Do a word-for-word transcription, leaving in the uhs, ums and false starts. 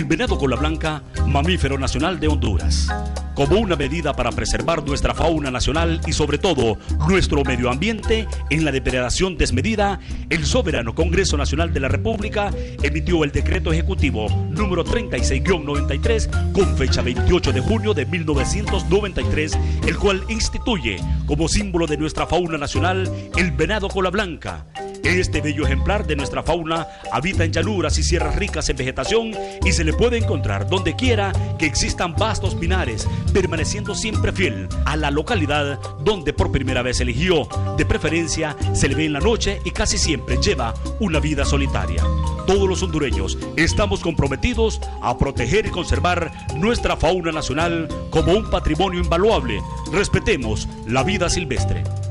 venado cola blanca, mamífero nacional de Honduras. Como una medida para preservar nuestra fauna nacional y sobre todo nuestro medio ambiente en la depredación desmedida, el Soberano Congreso Nacional de la República emitió el decreto ejecutivo número treinta y seis guion noventa y tres con fecha veintiocho de junio de mil novecientos noventa y tres, el cual instituye como símbolo de nuestra fauna nacional el venado cola blanca. Este bello ejemplar de nuestra fauna habita en llanuras y sierras ricas en vegetación y se le puede encontrar donde quiera que existan vastos pinares, permaneciendo siempre fiel a la localidad donde por primera vez eligió. De preferencia se le ve en la noche y casi siempre lleva una vida solitaria. Todos los hondureños estamos comprometidos a proteger y conservar nuestra fauna nacional como un patrimonio invaluable. Respetemos la vida silvestre.